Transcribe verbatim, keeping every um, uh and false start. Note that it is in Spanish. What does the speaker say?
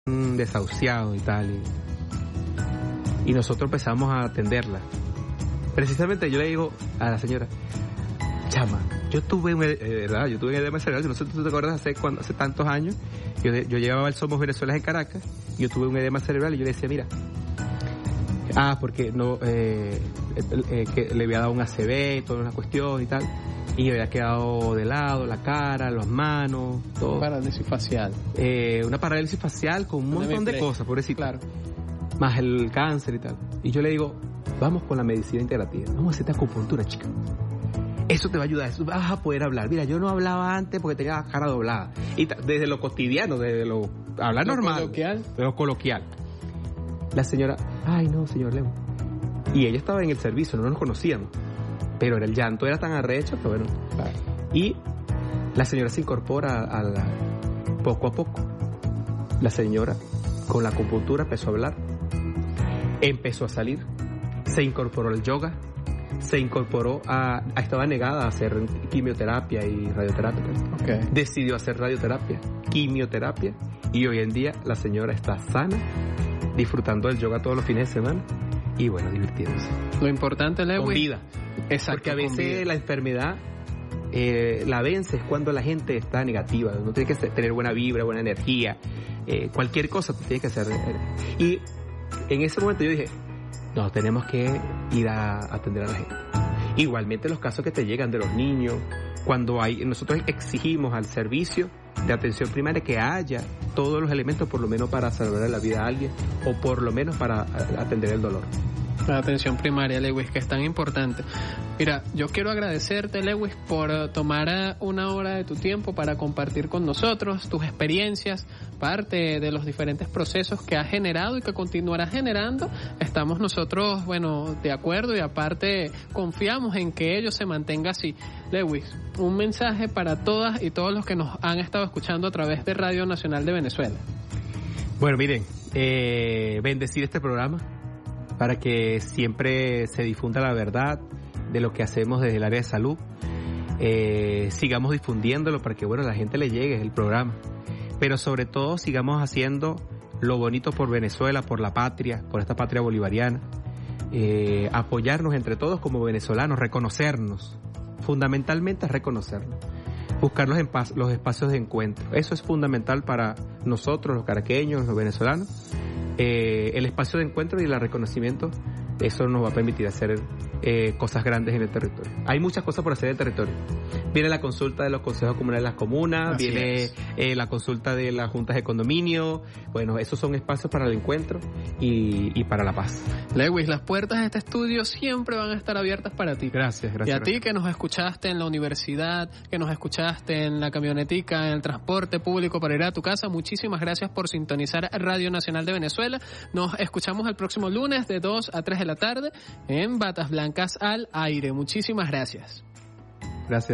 desahuciados y tal. Y, y nosotros empezamos a atenderla. Precisamente yo le digo a la señora, chama, yo tuve un, eh, ¿verdad? Yo tuve un edema cerebral, no sé si tú te acuerdas, hace, cuando, hace tantos años, yo, yo llevaba el Somos Venezuela en Caracas, y yo tuve un edema cerebral y yo le decía, mira, ah, porque no, eh, eh, eh, que le había dado un A C V y toda una cuestión y tal, y había quedado de lado la cara, las manos, todo. Parálisis facial. Eh, una parálisis facial con un una montón de cosas, pobrecito. Claro. Más el cáncer y tal. Y yo le digo, vamos con la medicina integrativa, vamos a hacerte acupuntura, chica. Eso te va a ayudar, eso vas a poder hablar. Mira, yo no hablaba antes porque tenía la cara doblada. Y t- desde lo cotidiano, desde lo hablar lo normal, coloquial. de lo coloquial. La señora, ay no, señor Leo. Y ella estaba en el servicio, no nos conocíamos. Pero el llanto era tan arrecho, pero bueno. Claro. Y la señora se incorpora a la, poco a poco. La señora, con la acupuntura, empezó a hablar. Empezó a salir. Se incorporó al yoga. Se incorporó a, a... Estaba negada a hacer quimioterapia y radioterapia. Okay. Decidió hacer radioterapia, quimioterapia. Y hoy en día la señora está sana, disfrutando del yoga todos los fines de semana. Y bueno, divirtiéndose. Lo importante, Lewis, con vida. Exacto. Porque a veces la enfermedad eh, la vences cuando la gente está negativa. No tienes que tener buena vibra, buena energía. Eh, cualquier cosa tú tienes que hacer. Y en ese momento yo dije, no, tenemos que ir a atender a la gente. Igualmente los casos que te llegan de los niños, cuando hay, nosotros exigimos al servicio de atención primaria que haya todos los elementos por lo menos para salvar la vida a alguien o por lo menos para atender el dolor. La atención primaria, Lewis, que es tan importante. Mira, yo quiero agradecerte, Lewis, por tomar una hora de tu tiempo para compartir con nosotros tus experiencias, parte de los diferentes procesos que has generado y que continuarás generando. Estamos nosotros, bueno, de acuerdo y aparte confiamos en que ello se mantenga así. Lewis, un mensaje para todas y todos los que nos han estado escuchando a través de Radio Nacional de Venezuela. Bueno, miren, eh, bendecir este programa para que siempre se difunda la verdad de lo que hacemos desde el área de salud. Eh, sigamos difundiéndolo para que, bueno, la gente le llegue el programa. Pero sobre todo sigamos haciendo lo bonito por Venezuela, por la patria, por esta patria bolivariana. Eh, apoyarnos entre todos como venezolanos, reconocernos. Fundamentalmente es reconocernos. Buscar los, empa- los espacios de encuentro. Eso es fundamental para nosotros, los caraqueños, los venezolanos. Eh, el espacio de encuentro y el reconocimiento, eso nos va a permitir hacer eh, cosas grandes en el territorio. Hay muchas cosas por hacer en el territorio. Viene la consulta de los consejos comunales de las comunas, Así viene eh, la consulta de las juntas de condominio. Bueno, esos son espacios para el encuentro y, y para la paz. Lewis, las puertas de este estudio siempre van a estar abiertas para ti. Gracias, gracias. Y a gracias. ti que nos escuchaste en la universidad, que nos escuchaste en la camionetica, en el transporte público para ir a tu casa, muchísimas gracias por sintonizar Radio Nacional de Venezuela. Nos escuchamos el próximo lunes de dos a tres de la tarde en Batas Blancas al Aire. Muchísimas gracias. Gracias.